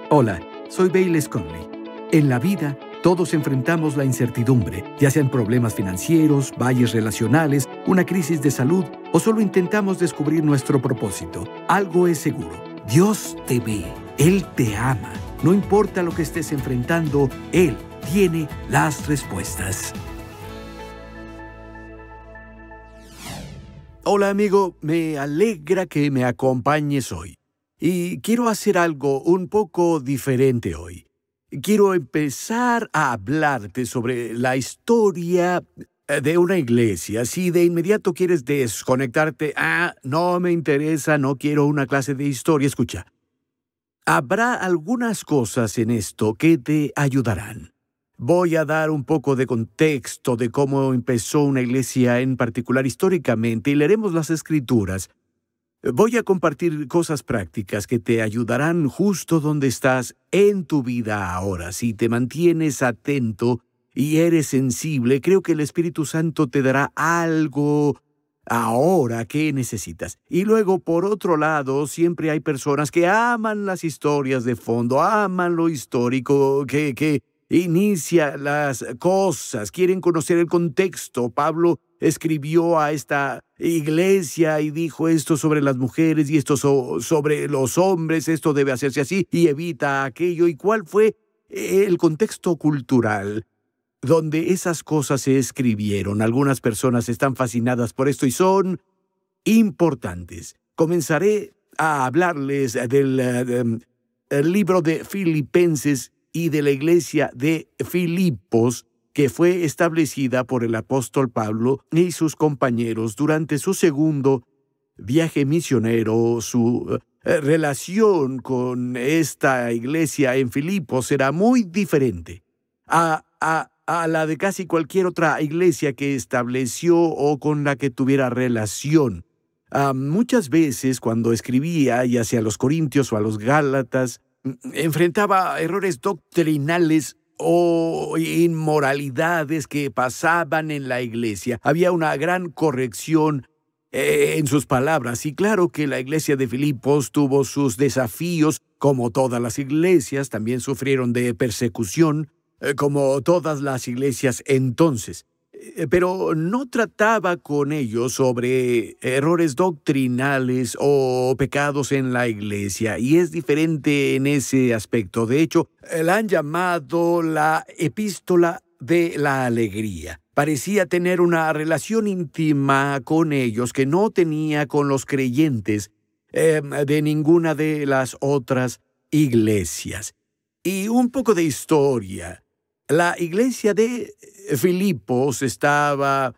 Hola, soy Bayless Conley. En la vida, todos enfrentamos la incertidumbre, ya sean problemas financieros, valles relacionales, una crisis de salud o solo intentamos descubrir nuestro propósito. Algo es seguro: Dios te ve, Él te ama. No importa lo que estés enfrentando, Él tiene las respuestas. Hola amigo, me alegra que me acompañes hoy. Y quiero hacer algo un poco diferente hoy. Quiero empezar a hablarte sobre la historia de una iglesia. Si de inmediato quieres desconectarte, no me interesa, no quiero una clase de historia, escucha. Habrá algunas cosas en esto que te ayudarán. Voy a dar un poco de contexto de cómo empezó una iglesia en particular históricamente y leeremos las Escrituras. Voy a compartir cosas prácticas que te ayudarán justo donde estás en tu vida ahora. Si te mantienes atento y eres sensible, creo que el Espíritu Santo te dará algo ahora que necesitas. Y luego, por otro lado, siempre hay personas que aman las historias de fondo, aman lo histórico, que inicia las cosas, quieren conocer el contexto. Pablo escribió a esta iglesia y dijo esto sobre las mujeres y esto sobre los hombres, esto debe hacerse así y evita aquello. ¿Y cuál fue el contexto cultural donde esas cosas se escribieron? Algunas personas están fascinadas por esto y son importantes. Comenzaré a hablarles del libro de Filipenses y de la iglesia de Filipos, que fue establecida por el apóstol Pablo y sus compañeros durante su segundo viaje misionero. Su relación con esta iglesia en Filipos era muy diferente a la de casi cualquier otra iglesia que estableció o con la que tuviera relación. Muchas veces cuando escribía, ya sea a los Corintios o a los Gálatas, enfrentaba errores doctrinales o inmoralidades que pasaban en la iglesia. Había una gran corrección en sus palabras. Y claro que la iglesia de Filipos tuvo sus desafíos, como todas las iglesias. También sufrieron de persecución, como todas las iglesias entonces. Pero no trataba con ellos sobre errores doctrinales o pecados en la iglesia, y es diferente en ese aspecto. De hecho, la han llamado la epístola de la alegría. Parecía tener una relación íntima con ellos que no tenía con los creyentes de ninguna de las otras iglesias. Y un poco de historia. La iglesia de Filipos estaba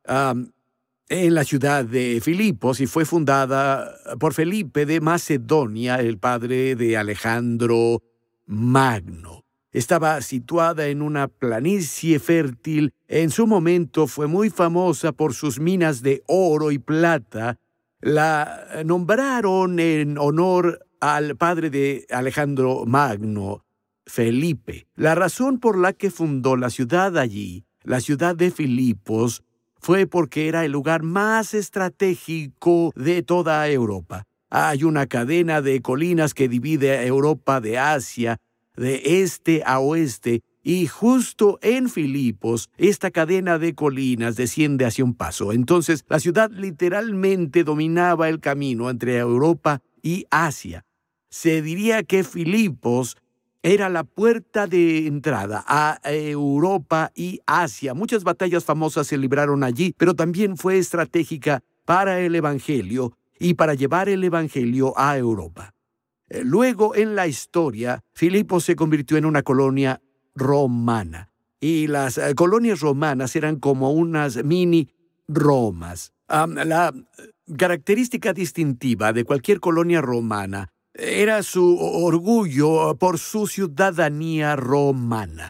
en la ciudad de Filipos y fue fundada por Felipe de Macedonia, el padre de Alejandro Magno. Estaba situada en una planicie fértil. En su momento fue muy famosa por sus minas de oro y plata. La nombraron en honor al padre de Alejandro Magno, Felipe. La razón por la que fundó la ciudad allí, la ciudad de Filipos, fue porque era el lugar más estratégico de toda Europa. Hay una cadena de colinas que divide a Europa de Asia, de este a oeste, y justo en Filipos, esta cadena de colinas desciende hacia un paso. Entonces, la ciudad literalmente dominaba el camino entre Europa y Asia. Se diría que Filipos era la puerta de entrada a Europa y Asia. Muchas batallas famosas se libraron allí, pero también fue estratégica para el Evangelio y para llevar el Evangelio a Europa. Luego, en la historia, Filipos se convirtió en una colonia romana. Y las colonias romanas eran como unas mini Romas. La característica distintiva de cualquier colonia romana era su orgullo por su ciudadanía romana.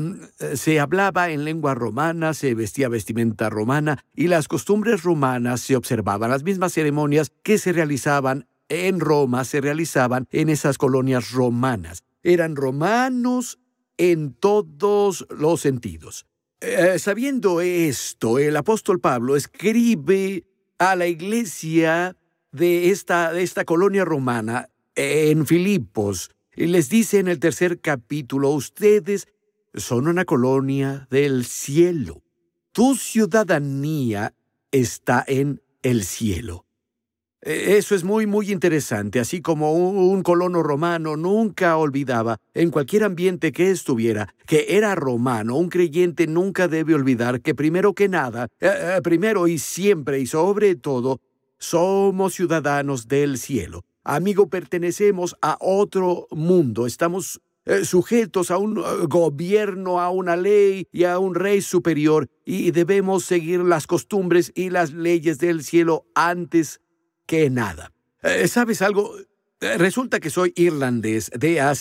Se hablaba en lengua romana, se vestía vestimenta romana y las costumbres romanas se observaban. Las mismas ceremonias que se realizaban en Roma se realizaban en esas colonias romanas. Eran romanos en todos los sentidos. Sabiendo esto, el apóstol Pablo escribe a la iglesia de esta colonia romana en Filipos Y les dice en el tercer capítulo, ustedes son una colonia del cielo. Tu ciudadanía está en el cielo. Eso es muy, muy interesante, así como un colono romano nunca olvidaba, en cualquier ambiente que estuviera, que era romano. Un creyente nunca debe olvidar que primero que nada, primero y siempre y sobre todo, somos ciudadanos del cielo. Amigo, pertenecemos a otro mundo. Estamos sujetos a un gobierno, a una ley y a un rey superior, y debemos seguir las costumbres y las leyes del cielo antes que nada. ¿Sabes algo? Resulta que soy irlandés de Asia.